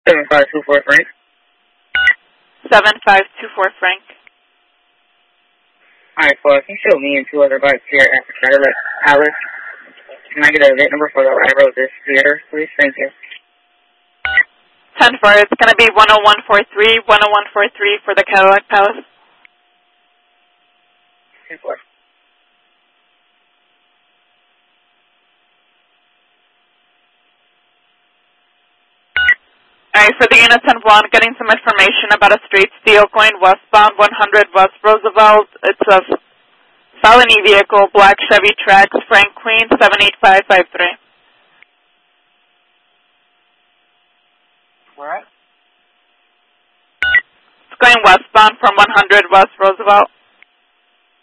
7524 Frank. 7524 Frank. Alright, well, can you show me and two other bikes here at the Cadillac Palace? Can I get a VIN number for the arrival of this theater, please? Thank you. 10-4, it's going to be 10143, 10143 for the Cadillac Palace. 10-4. Alright, for the unit 10-1, getting some information about a straight steal going westbound 100 West Roosevelt. It's a felony vehicle, black Chevy Trax, Frank Queen, 78553. Where at? It's going westbound from 100 West Roosevelt.